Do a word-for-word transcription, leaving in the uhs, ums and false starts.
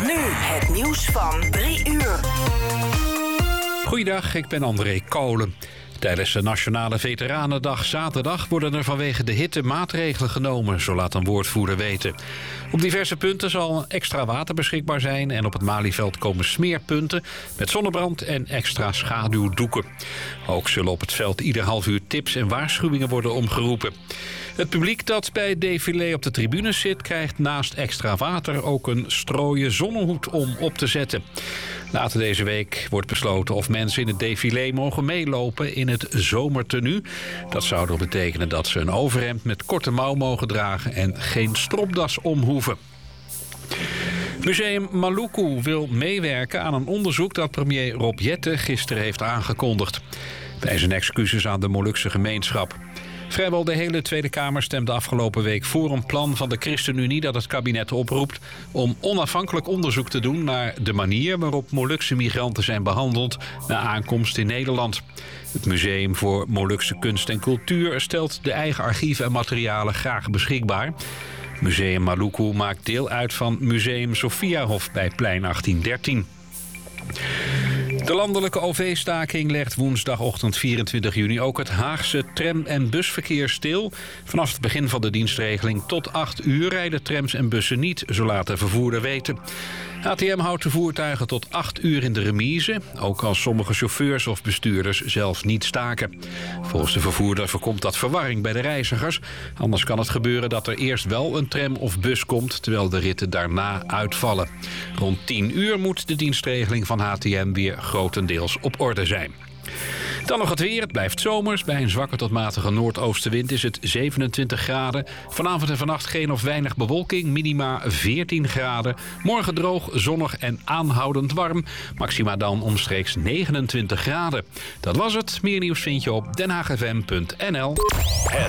Nu het nieuws van drie uur. Goeiedag, ik ben André Kolen. Tijdens de Nationale Veteranendag zaterdag worden er vanwege de hitte maatregelen genomen, zo laat een woordvoerder weten. Op diverse punten zal extra water beschikbaar zijn en op het Malieveld komen smeerpunten met zonnebrand en extra schaduwdoeken. Ook zullen op het veld ieder half uur tips en waarschuwingen worden omgeroepen. Het publiek dat bij het défilé op de tribunes zit, krijgt naast extra water ook een strooien zonnehoed om op te zetten. Later deze week wordt besloten of mensen in het défilé mogen meelopen in het zomertenue. Dat zou erop betekenen dat ze een overhemd met korte mouw mogen dragen en geen stropdas om hoeven. Museum Maluku wil meewerken aan een onderzoek dat premier Rob Jetten gisteren heeft aangekondigd. Bij zijn excuses aan de Molukse gemeenschap. Vrijwel de hele Tweede Kamer stemde afgelopen week voor een plan van de ChristenUnie dat het kabinet oproept om onafhankelijk onderzoek te doen naar de manier waarop Molukse migranten zijn behandeld na aankomst in Nederland. Het Museum voor Molukse Kunst en Cultuur stelt de eigen archieven en materialen graag beschikbaar. Museum Maluku maakt deel uit van Museum Sophiahof bij Plein achttien dertien. De landelijke O V-staking legt woensdagochtend vierentwintig juni ook het Haagse tram- en busverkeer stil. Vanaf het begin van de dienstregeling tot acht uur rijden trams en bussen niet, zo laat de vervoerder weten. H T M houdt de voertuigen tot acht uur in de remise, ook als sommige chauffeurs of bestuurders zelf niet staken. Volgens de vervoerder voorkomt dat verwarring bij de reizigers. Anders kan het gebeuren dat er eerst wel een tram of bus komt, terwijl de ritten daarna uitvallen. Rond tien uur moet de dienstregeling van H T M weer grotendeels op orde zijn. Dan nog het weer. Het blijft zomers. Bij een zwakke tot matige noordoostenwind is het zevenentwintig graden. Vanavond en vannacht geen of weinig bewolking. Minima veertien graden. Morgen droog, zonnig en aanhoudend warm. Maxima dan omstreeks negenentwintig graden. Dat was het. Meer nieuws vind je op den haag f m punt n l.